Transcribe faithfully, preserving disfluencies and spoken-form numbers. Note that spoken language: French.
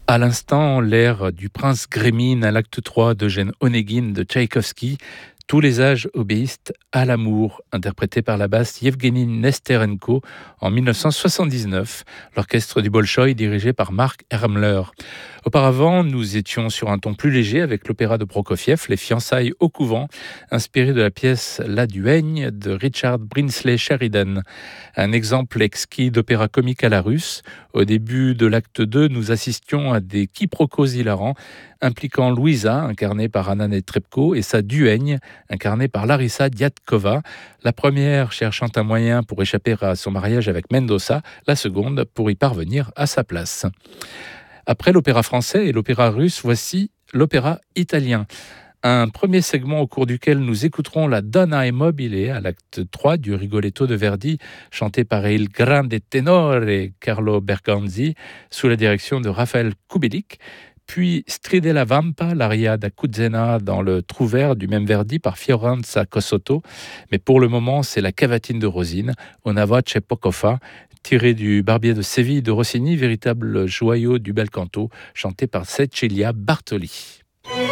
À l'instant, l'air du prince Grémine à l'acte trois d'Eugène Onegin de Tchaïkovski, tous les âges obéissent à l'amour, interprété par la basse Yevgeny Nesterenko en mille neuf cent soixante-dix-neuf, l'orchestre du Bolchoï dirigé par Mark Ermler. Auparavant, nous étions sur un ton plus léger avec l'opéra de Prokofiev, Les fiançailles au couvent, inspiré de la pièce La Duègne de Richard Brinsley Sheridan. Un exemple exquis d'opéra comique à la russe. Au début de l'acte deux, nous assistions à des quiproquos hilarants impliquant Louisa, incarnée par Anna Netrebko, et sa duègne, incarnée par Larissa Diatkova. La première cherchant un moyen pour échapper à son mariage avec Mendoza, la seconde pour y parvenir à sa place. Après l'opéra français et l'opéra russe, voici l'opéra italien. Un premier segment au cours duquel nous écouterons la Donna e mobile à l'acte trois du Rigoletto de Verdi, chanté par Il Grande Tenore Carlo Berganzi, sous la direction de Raphaël Kubelik, puis Stride la Vampa, l'aria da Cuzzena dans le Trouvert du même Verdi par Fiorenza Cossotto. Mais pour le moment, c'est la cavatine de Rosine, Una voce poco fa, tirée du Barbier de Séville de Rossini, véritable joyau du bel canto, chanté par Cecilia Bartoli.